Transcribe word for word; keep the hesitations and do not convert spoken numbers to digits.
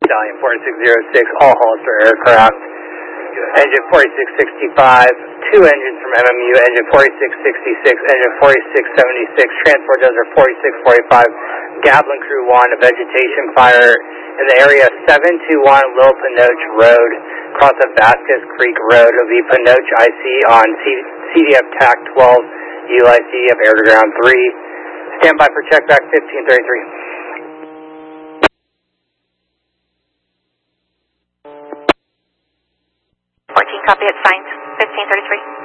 Stallion forty-six oh six, all halls for aircraft. Engine forty-six sixty-five, two engines from M M U, engine forty-six sixty-six, engine forty-six seventy-six, transport dozer forty-six forty-five, Gatlin Crew one, a vegetation fire in the area seven two one Little Pinoche Road, across of Vasquez Creek Road. It'll be Pinoche I C on C D F T A C twelve, Eli C D F Air to Ground three. Stand by for check back fifteen thirty-three. fourteen, copy, it's signed, fifteen thirty-three.